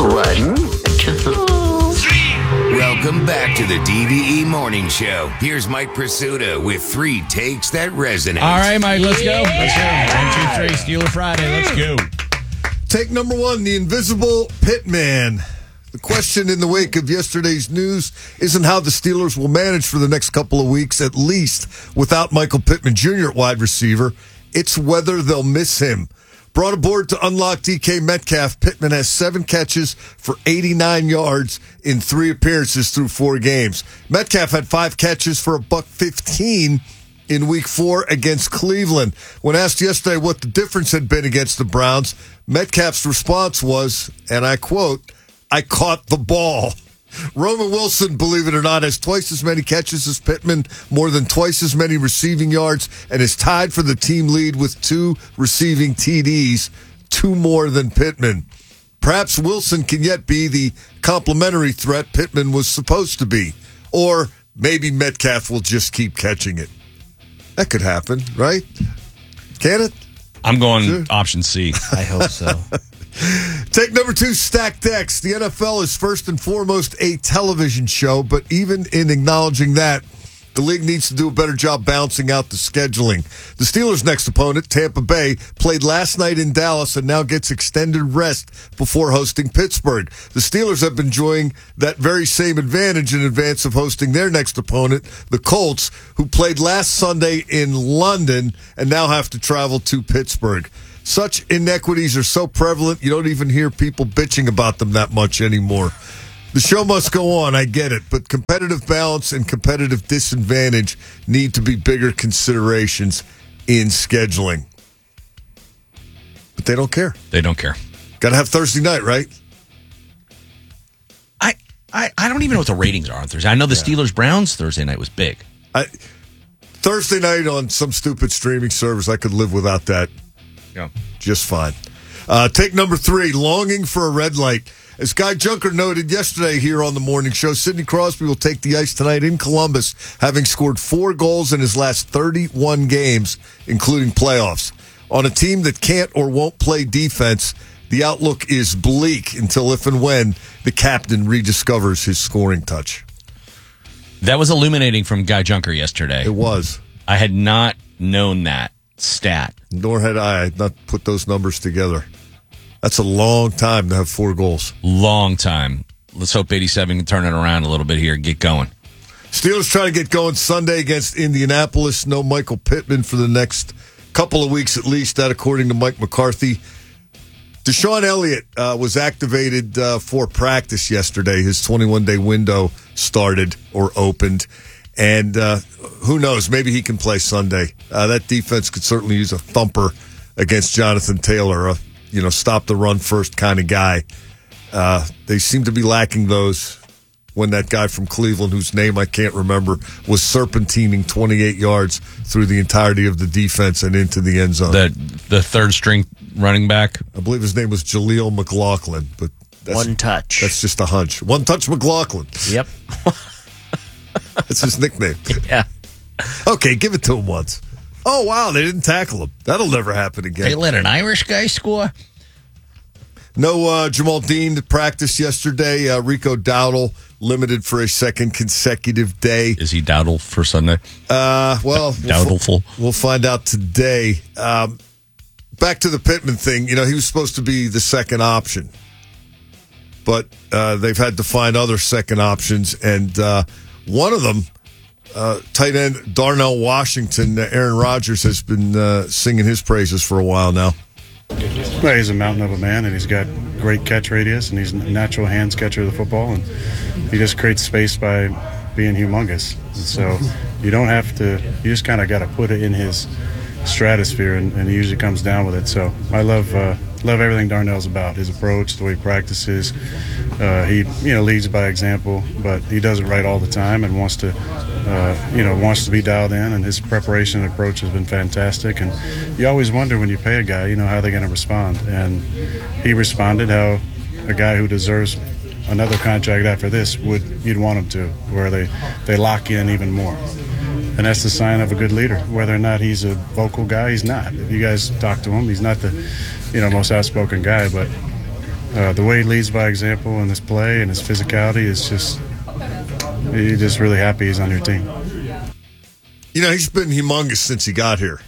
1, 2, 3. Welcome back to the DVE Morning Show. Here's Mike Prisuta with 3 takes that resonate. All right, Mike, let's go. Let's go. 1, 2, 3, Steeler Friday. Let's go. Take number 1, the invisible Pitman. The question in the wake of yesterday's news isn't how the Steelers will manage for the next couple of weeks, at least without Michael Pittman Jr. at wide receiver. It's whether they'll miss him. Brought aboard to unlock DK Metcalf, Pittman has 7 catches for 89 yards in 3 appearances through 4 games. Metcalf had 5 catches for $115 in Week 4 against Cleveland. When asked yesterday what the difference had been against the Browns, Metcalf's response was, and I quote, "I caught the ball." Roman Wilson, believe it or not, has twice as many catches as Pittman, more than twice as many receiving yards, and is tied for the team lead with 2 receiving TDs, 2 more than Pittman. Perhaps Wilson can yet be the complementary threat Pittman was supposed to be. Or maybe Metcalf will just keep catching it. That could happen, right? Can it? I'm going option C. I hope so. Take number 2, Stacked X. The NFL is first and foremost a television show, but even in acknowledging that, the league needs to do a better job balancing out the scheduling. The Steelers' next opponent, Tampa Bay, played last night in Dallas and now gets extended rest before hosting Pittsburgh. The Steelers have been enjoying that very same advantage in advance of hosting their next opponent, the Colts, who played last Sunday in London and now have to travel to Pittsburgh. Such inequities are so prevalent, you don't even hear people bitching about them that much anymore. The show must go on, I get it, but competitive balance and competitive disadvantage need to be bigger considerations in scheduling. But they don't care. They don't care. Got to have Thursday night, right? I don't even know what the ratings are on Thursday. I know the Steelers-Browns Thursday night was big. Ththursday night on some stupid streaming service, I could live without that. Yeah. Just fine. Take number 3, longing for a red light. As Guy Junker noted yesterday here on the morning show, Sidney Crosby will take the ice tonight in Columbus, having scored 4 goals in his last 31 games, including playoffs. On a team that can't or won't play defense, the outlook is bleak until if and when the captain rediscovers his scoring touch. That was illuminating from Guy Junker yesterday. It was. I had not known that stat. Nor had I not put those numbers together. That's a long time to have 4 goals. Long time. Let's hope 87 can turn it around a little bit here and get going. Steelers trying to get going Sunday against Indianapolis. No Michael Pittman for the next couple of weeks at least, that according to Mike McCarthy. Deshaun Elliott was activated for practice yesterday. His 21-day window started or opened. And who knows, maybe he can play Sunday. That defense could certainly use a thumper against Jonathan Taylor, stop the run first kind of guy. They seem to be lacking those when that guy from Cleveland, whose name I can't remember, was serpentining 28 yards through the entirety of the defense and into the end zone. The third string running back? I believe his name was Jaleel McLaughlin, but One touch. That's just a hunch. One touch McLaughlin. Yep. That's his nickname. Yeah. Okay, give it to him once. Oh, wow, they didn't tackle him. That'll never happen again. They let an Irish guy score? No Jamal Dean to practice yesterday. Rico Dowdle limited for a second consecutive day. Is he Dowdle for Sunday? Doubtful. We'll find out today. Back to the Pittman thing. He was supposed to be the second option. But they've had to find other second options. And one of them, tight end Darnell Washington, Aaron Rodgers has been singing his praises for a while now. Well, he's a mountain of a man, and he's got great catch radius, and he's a natural hands catcher of the football, and he just creates space by being humongous. So you don't have to – you just kind of got to put it in his stratosphere, and he usually comes down with it. So I love everything Darnell's about, his approach, the way he practices. He leads by example, but he does it right all the time and wants to be dialed in, and his preparation and approach has been fantastic. And you always wonder when you pay a guy, how they're going to respond. And he responded how a guy who deserves another contract after this you'd want him to, where they lock in even more. And that's the sign of a good leader. Whether or not he's a vocal guy, he's not. If you guys talk to him, he's not the most outspoken guy, but The way he leads by example in this play and his physicality is just, you're just really happy he's on your team. You know, he's been humongous since he got here.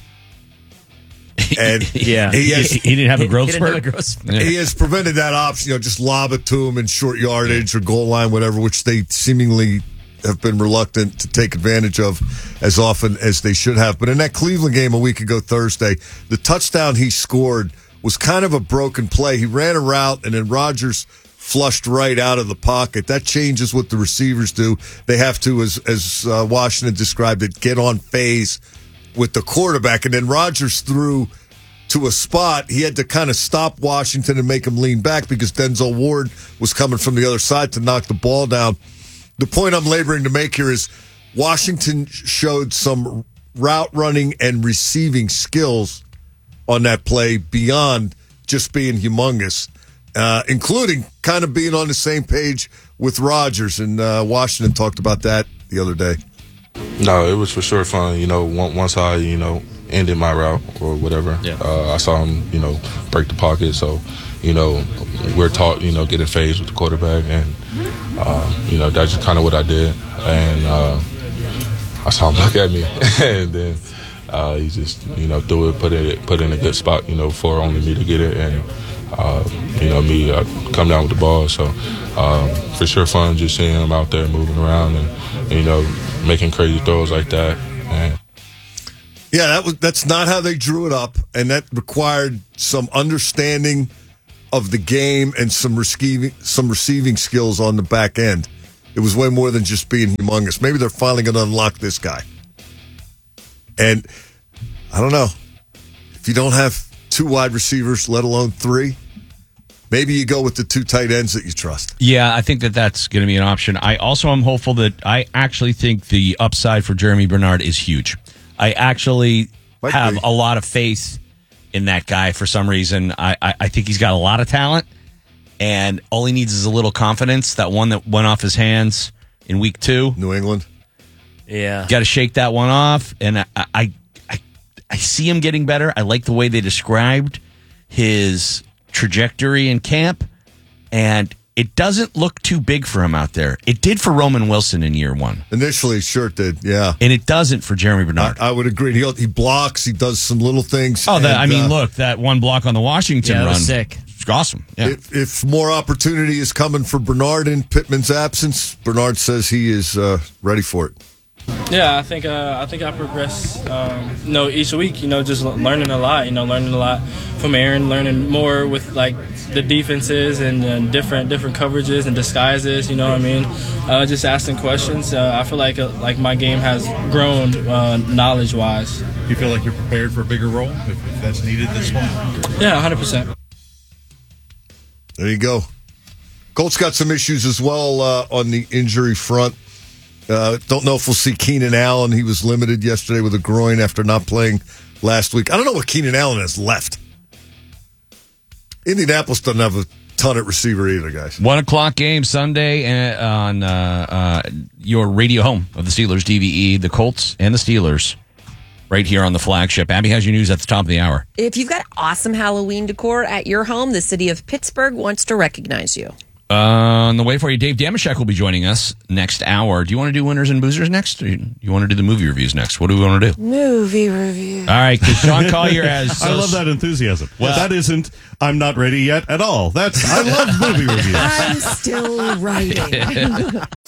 And Yeah. He didn't have a growth He didn't have spurt. a growth spurt. he has prevented that option, you know, just lob it to him in short yardage or goal line, whatever, which they seemingly have been reluctant to take advantage of as often as they should have. But in that Cleveland game a week ago Thursday, the touchdown he scored was kind of a broken play. He ran a route, and then Rodgers flushed right out of the pocket. That changes what the receivers do. They have to, as Washington described it, get on phase with the quarterback. And then Rodgers threw to a spot. He had to kind of stop Washington and make him lean back because Denzel Ward was coming from the other side to knock the ball down. The point I'm laboring to make here is Washington showed some route running and receiving skills on that play beyond just being humongous, including kind of being on the same page with Rodgers. And Washington talked about that the other day. No, it was for sure fun. You know, once I, ended my route or whatever, I saw him, break the pocket. So, we're taught, get in phase with the quarterback. And, that's just kind of what I did. And I saw him look at me. And then he just, threw it, put it in a good spot, for only me to get it. And, me come down with the ball. So, for sure fun just seeing him out there moving around and, making crazy throws like that. And yeah, that's not how they drew it up, and that required some understanding of the game and some receiving skills on the back end. It was way more than just being humongous. Maybe they're finally going to unlock this guy. And I don't know. If you don't have two wide receivers, let alone three, maybe you go with the two tight ends that you trust. Yeah, I think that's going to be an option. I also am hopeful that I actually think the upside for Jeremy Bernard is huge. I actually have a lot of faith in that guy for some reason. I think he's got a lot of talent, and all he needs is a little confidence. That one that went off his hands in week 2. New England. Yeah. Got to shake that one off, and I see him getting better. I like the way they described his trajectory in camp, and it doesn't look too big for him out there. It did for Roman Wilson in year 1. Initially, sure it did, yeah. And it doesn't for Jeremy Bernard. I would agree. He blocks, he does some little things. Oh, and, look, that one block on the Washington that run. was sick. It's awesome. Yeah. If more opportunity is coming for Bernard in Pittman's absence, Bernard says he is ready for it. Yeah, I think I progress, each week, just learning a lot from Aaron, learning more with like the defenses and different coverages and disguises, just asking questions. I feel like my game has grown knowledge-wise. You feel like you're prepared for a bigger role if that's needed this one? Yeah, 100%. There you go. Colts got some issues as well on the injury front. Don't know if we'll see Keenan Allen. He was limited yesterday with a groin after not playing last week. I don't know what Keenan Allen has left. Indianapolis doesn't have a ton at receiver either, guys. 1:00 game Sunday on your radio home of the Steelers DVE, the Colts and the Steelers, right here on the flagship. Abby has your news at the top of the hour. If you've got awesome Halloween decor at your home, the city of Pittsburgh wants to recognize you. On the way for you, Dave Damashek will be joining us next hour. Do you want to do winners and boozers next? Or you want to do the movie reviews next? What do we want to do? Movie review. All right, because Sean Collier has... I love that enthusiasm. Well, that isn't, I'm not ready yet at all. I love movie reviews. I'm still writing.